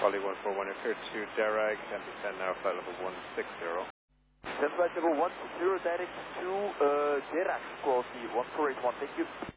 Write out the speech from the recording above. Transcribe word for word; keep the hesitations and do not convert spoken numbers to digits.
Quality one four one, clear to Derag, ten to ten now, flight level one six zero. ten flight level one six zero, direct to uh, Derag, quality one four eight one, thank you.